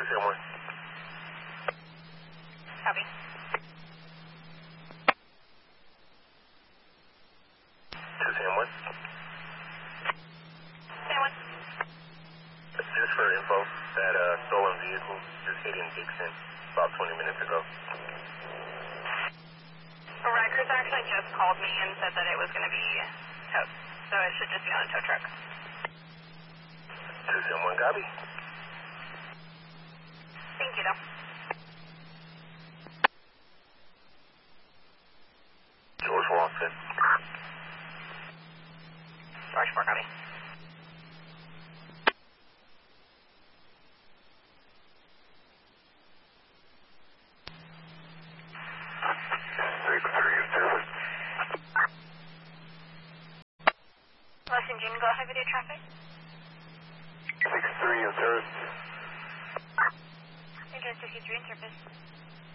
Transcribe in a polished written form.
271. Copy. 271. 21. Just for info, that stolen vehicle just hit in Dixon about 20 minutes ago. Rikers actually just called me and said that it was going to be towed. So it should just be on a tow truck. 271, copy. Thank you, though. George Walton. George 4, copy. Los Engine, go ahead with your traffic. 63 in service. Engine 63 in service.